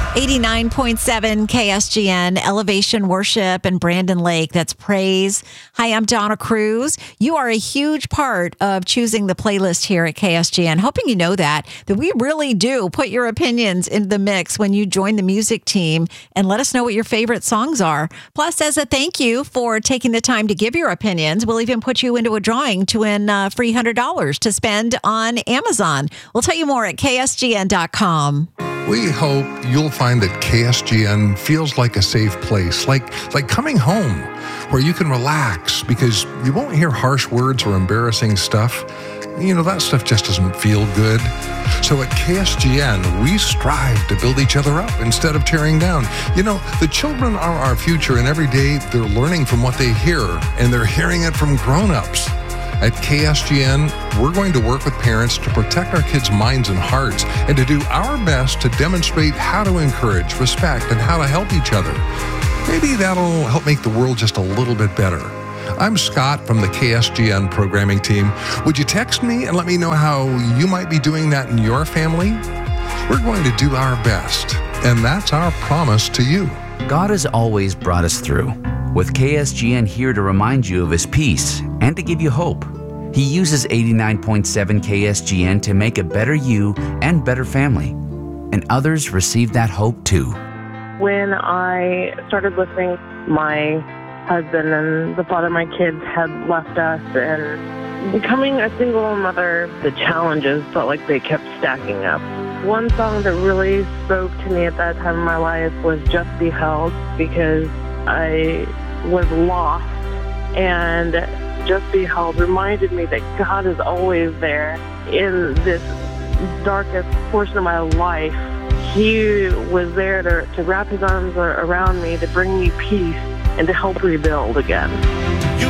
89.7 KSGN, Elevation Worship, and Brandon Lake. That's Praise. Hi, I'm Donna Cruz. You are a huge part of choosing the playlist here at KSGN. Hoping you know that we really do put your opinions into the mix when you join the music team and let us know what your favorite songs are. Plus, as a thank you for taking the time to give your opinions, we'll even put you into a drawing to win free $100 to spend on Amazon. We'll tell you more at ksgn.com. We hope you'll find that KSGN feels like a safe place, like coming home, where you can relax because you won't hear harsh words or embarrassing stuff. You know, that stuff just doesn't feel good. So at KSGN, we strive to build each other up instead of tearing down. You know, the children are our future, and every day they're learning from what they hear, and they're hearing it from grown-ups. At KSGN, we're going to work with parents to protect our kids' minds and hearts and to do our best to demonstrate how to encourage, respect, and how to help each other. Maybe that'll help make the world just a little bit better. I'm Scott from the KSGN programming team. Would you text me and let me know how you might be doing that in your family? We're going to do our best, and that's our promise to you. God has always brought us through, with KSGN here to remind you of His peace and to give you hope. He uses 89.7 KSGN to make a better you and better family, and others receive that hope too. When I started listening, my husband and the father of my kids had left us, and becoming a single mother, the challenges felt like they kept stacking up. One song that really spoke to me at that time in my life was Just Be Held, because I was lost, and Just Be Held reminded me that God is always there in this darkest portion of my life. He was there to wrap His arms around me, to bring me peace, and to help rebuild again.